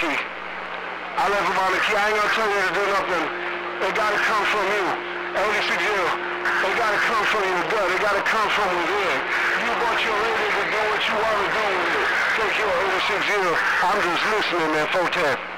key. I left them on the key. I ain't gonna tell you to do nothing. They gotta come from you. 86 0. They gotta come from your gut. They gotta come from within. You want your lady to do what you want to do with it. Take care of 86 0. I'm just listening, man. 410.